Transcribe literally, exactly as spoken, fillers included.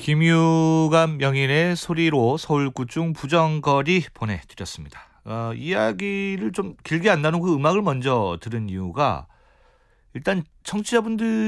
김유감 명인의 소리로 서울구중 부정거리 보내드렸습니다. 어, 이야기를 좀 길게 안 나누고 그 음악을 먼저 들은 이유가 일단 청취자분들